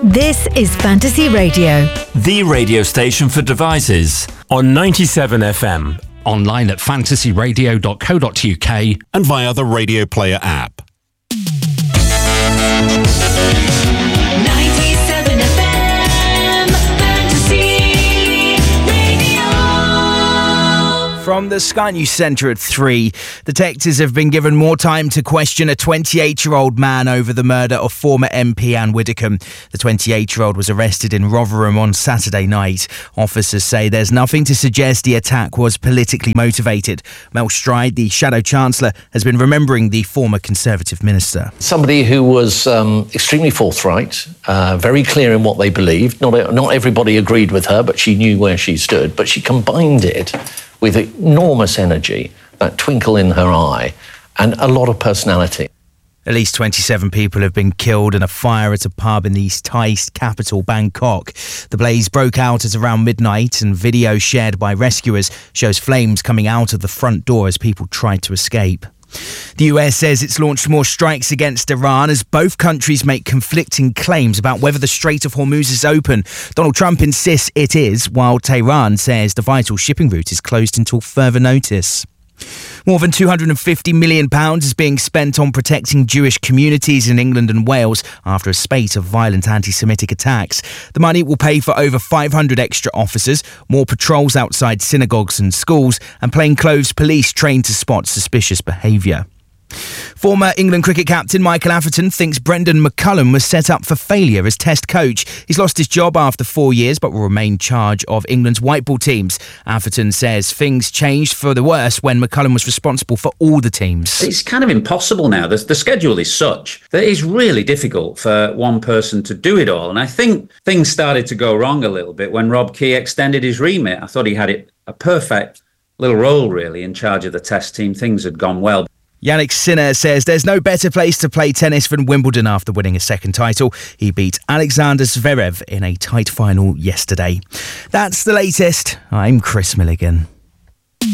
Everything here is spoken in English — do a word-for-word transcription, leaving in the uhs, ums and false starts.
This is Fantasy Radio, the radio station for devices, on ninety-seven F M, online at fantasy radio dot co dot uk, and via the Radio Player app. ninety-seven F M, Fantasy Radio. From the Sky News Centre at three, detectives have been given more time to question a twenty-eight-year-old man over the murder of former M P Anne Widdecombe. The twenty-eight-year-old was arrested in Rotherham on Saturday night. Officers say there's nothing to suggest the attack was politically motivated. Mel Stride, the Shadow Chancellor, has been remembering the former Conservative minister. Somebody who was um, extremely forthright, uh, very clear in what they believed. Not, not everybody agreed with her, but she knew where she stood. But she combined it with enormous energy, that twinkle in her eye, and a lot of personality. At least twenty-seven people have been killed in a fire at a pub in the Thai capital, Bangkok. The blaze broke out at around midnight, and video shared by rescuers shows flames coming out of the front door as people tried to escape. The U S says it's launched more strikes against Iran as both countries make conflicting claims about whether the Strait of Hormuz is open. Donald Trump insists it is, while Tehran says the vital shipping route is closed until further notice. More than two hundred fifty million pounds is being spent on protecting Jewish communities in England and Wales after a spate of violent anti-Semitic attacks. The money will pay for over five hundred extra officers, more patrols outside synagogues and schools, and plainclothes police trained to spot suspicious behaviour. Former England cricket captain Michael Atherton thinks Brendan McCullum was set up for failure as Test coach. He's lost his job after four years but will remain in charge of England's white ball teams. Atherton says things changed for the worse when McCullum was responsible for all the teams. It's kind of impossible now. The, the schedule is such that it's really difficult for one person to do it all. And I think things started to go wrong a little bit when Rob Key extended his remit. I thought he had it a perfect little role, really, in charge of the Test team. Things had gone well. Jannik Sinner says there's no better place to play tennis than Wimbledon after winning a second title. He beat Alexander Zverev in a tight final yesterday. That's the latest. I'm Chris Milligan.